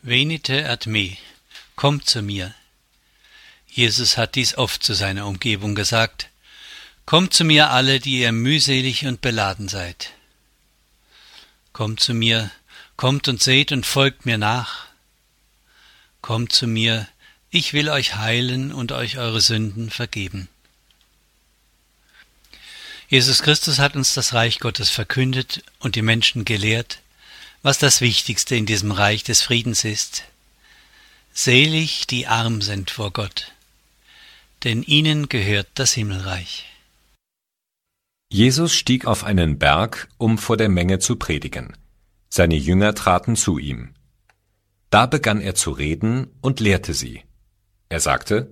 Venite ad me, kommt zu mir. Jesus hat dies oft zu seiner Umgebung gesagt. Kommt zu mir alle, die ihr mühselig und beladen seid. Kommt zu mir, kommt und seht und folgt mir nach. Kommt zu mir, ich will euch heilen und euch eure Sünden vergeben. Jesus Christus hat uns das Reich Gottes verkündet und die Menschen gelehrt, was das Wichtigste in diesem Reich des Friedens ist. Selig, die arm sind vor Gott, denn ihnen gehört das Himmelreich. Jesus stieg auf einen Berg, um vor der Menge zu predigen. Seine Jünger traten zu ihm. Da begann er zu reden und lehrte sie. Er sagte: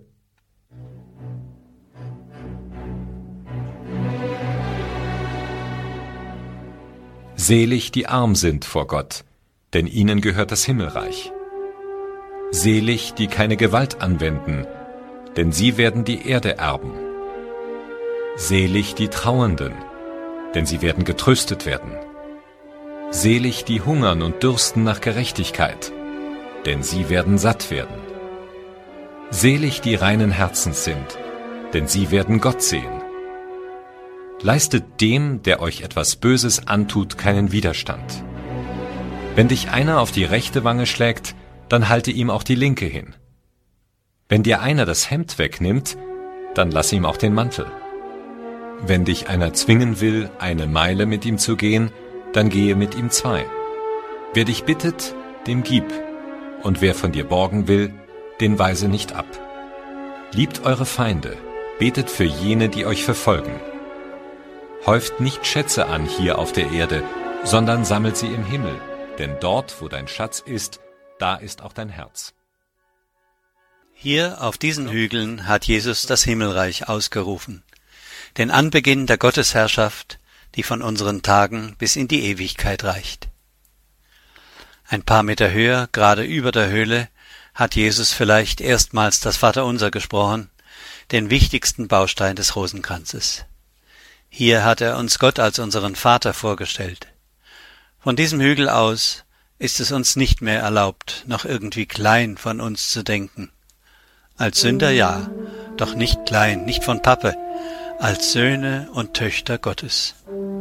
Selig, die arm sind vor Gott, denn ihnen gehört das Himmelreich. Selig, die keine Gewalt anwenden, denn sie werden die Erde erben. Selig die Trauernden, denn sie werden getröstet werden. Selig die hungern und dürsten nach Gerechtigkeit, denn sie werden satt werden. Selig die reinen Herzens sind, denn sie werden Gott sehen. Leistet dem, der euch etwas Böses antut, keinen Widerstand. Wenn dich einer auf die rechte Wange schlägt, dann halte ihm auch die linke hin. Wenn dir einer das Hemd wegnimmt, dann lass ihm auch den Mantel. Wenn dich einer zwingen will, eine Meile mit ihm zu gehen, dann gehe mit ihm 2. Wer dich bittet, dem gib, und wer von dir borgen will, den weise nicht ab. Liebt eure Feinde, betet für jene, die euch verfolgen. Häuft nicht Schätze an hier auf der Erde, sondern sammelt sie im Himmel, denn dort, wo dein Schatz ist, da ist auch dein Herz. Hier auf diesen Hügeln hat Jesus das Himmelreich ausgerufen, den Anbeginn der Gottesherrschaft, die von unseren Tagen bis in die Ewigkeit reicht. Ein paar Meter höher, gerade über der Höhle, hat Jesus vielleicht erstmals das Vaterunser gesprochen, den wichtigsten Baustein des Rosenkranzes. Hier hat er uns Gott als unseren Vater vorgestellt. Von diesem Hügel aus ist es uns nicht mehr erlaubt, noch irgendwie klein von uns zu denken. Als Sünder ja, doch nicht klein, nicht von Pappe, als Söhne und Töchter Gottes.